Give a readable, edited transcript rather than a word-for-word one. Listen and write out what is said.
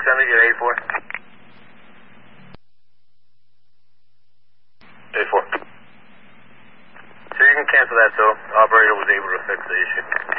600, you're 84. 84. So you can cancel that, so operator was able to fix the issue.